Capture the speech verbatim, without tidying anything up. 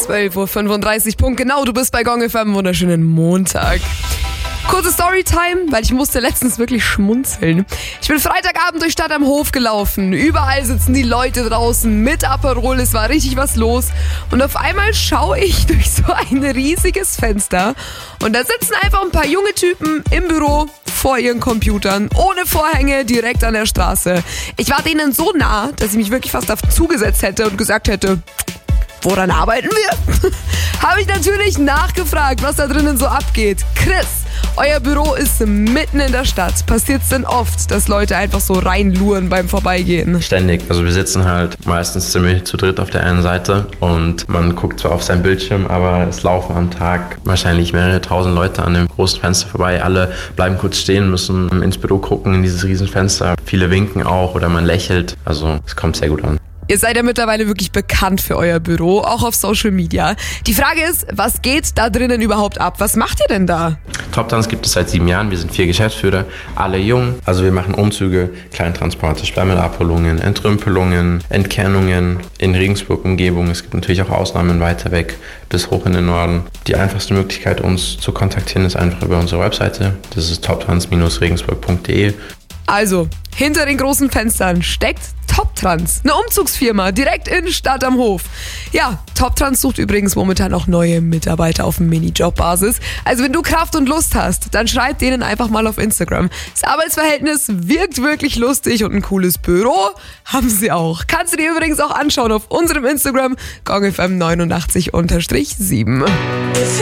zwölf Uhr fünfunddreißig, Punkt genau, du bist bei Gong F M, wunderschönen Montag. Kurze Storytime, weil ich musste letztens wirklich schmunzeln. Ich bin Freitagabend durch Stadt am Hof gelaufen. Überall sitzen die Leute draußen mit Aperol, es war richtig was los. Und auf einmal schaue ich durch so ein riesiges Fenster und da sitzen einfach ein paar junge Typen im Büro vor ihren Computern, ohne Vorhänge, direkt an der Straße. Ich war denen so nah, dass ich mich wirklich fast dazu zugesetzt hätte und gesagt hätte, woran arbeiten wir? Habe ich natürlich nachgefragt, was da drinnen so abgeht. Chris, euer Büro ist mitten in der Stadt. Passiert es denn oft, dass Leute einfach so reinluren beim Vorbeigehen? Ständig. Also wir sitzen halt meistens ziemlich zu dritt auf der einen Seite und man guckt zwar auf seinen Bildschirm, aber es laufen am Tag wahrscheinlich mehrere tausend Leute an dem großen Fenster vorbei. Alle bleiben kurz stehen, müssen ins Büro gucken, in dieses riesen Fenster. Viele winken auch oder man lächelt. Also es kommt sehr gut an. Ihr seid ja mittlerweile wirklich bekannt für euer Büro, auch auf Social Media. Die Frage ist, was geht da drinnen überhaupt ab? Was macht ihr denn da? Top-Tanz gibt es seit sieben Jahren. Wir sind vier Geschäftsführer, alle jung. Also wir machen Umzüge, Kleintransporte, Sperrmüllabholungen, Entrümpelungen, Entkernungen in Regensburg-Umgebung. Es gibt natürlich auch Ausnahmen weiter weg bis hoch in den Norden. Die einfachste Möglichkeit, uns zu kontaktieren, ist einfach über unsere Webseite. Das ist toptrans Bindestrich regensburg Punkt de. Also, hinter den großen Fenstern steckt Top-Trans, eine Umzugsfirma, direkt in Stadt am Hof. Ja, Top-Trans sucht übrigens momentan auch neue Mitarbeiter auf Minijob-Basis. Also wenn du Kraft und Lust hast, dann schreib denen einfach mal auf Instagram. Das Arbeitsverhältnis wirkt wirklich lustig und ein cooles Büro haben sie auch. Kannst du dir übrigens auch anschauen auf unserem Instagram, Gong F M neunundachtzig sieben.